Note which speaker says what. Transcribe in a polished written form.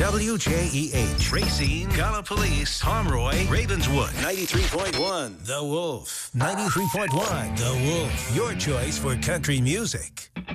Speaker 1: WJEH, Racine, Gallipolis, Pomeroy, Ravenswood, 93.1, The Wolf, 93.1, The Wolf, your choice for country music.